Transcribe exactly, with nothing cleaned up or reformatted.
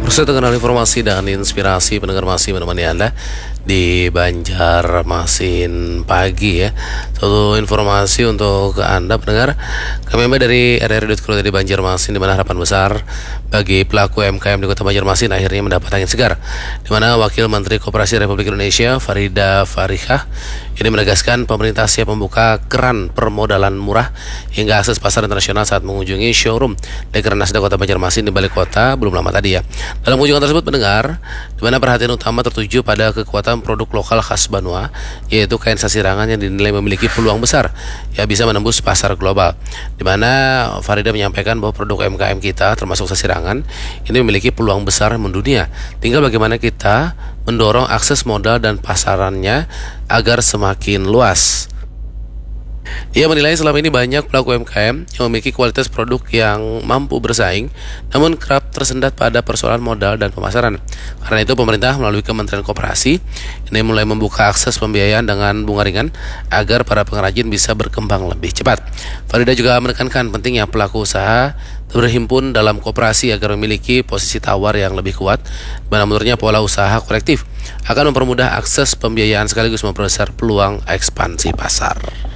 Pusat terkenal informasi dan inspirasi pendengar masih menemani Anda di Banjarmasin pagi ya. Satu informasi untuk Anda pendengar, kami dari R R dot Kru dari Banjarmasin, di mana harapan besar bagi pelaku U M K M di Kota Banjarmasin akhirnya mendapat angin segar, di mana Wakil Menteri Koperasi Republik Indonesia Farida Farihah ini menegaskan pemerintah siap membuka keran permodalan murah hingga akses pasar internasional saat mengunjungi showroom Dekranasda Kota Banjarmasin di balik kota belum lama tadi ya. Dalam kunjungan tersebut pendengar, di mana perhatian utama tertuju pada kekuatan produk lokal khas Banua, yaitu kain sasirangan yang dinilai memiliki peluang besar ya bisa menembus pasar global. Di mana Farida menyampaikan bahwa produk U M K M kita termasuk sasirangan ini memiliki peluang besar mendunia. Tinggal bagaimana kita mendorong akses modal dan pasarannya agar semakin luas. Ia menilai selama ini banyak pelaku U M K M yang memiliki kualitas produk yang mampu bersaing, namun kerap tersendat pada persoalan modal dan pemasaran. Karena itu pemerintah melalui Kementerian Koperasi ini mulai membuka akses pembiayaan dengan bunga ringan agar para pengrajin bisa berkembang lebih cepat. Farida juga menekankan pentingnya pelaku usaha berhimpun dalam koperasi agar memiliki posisi tawar yang lebih kuat. Mana menurutnya pola usaha kolektif akan mempermudah akses pembiayaan sekaligus memperbesar peluang ekspansi pasar.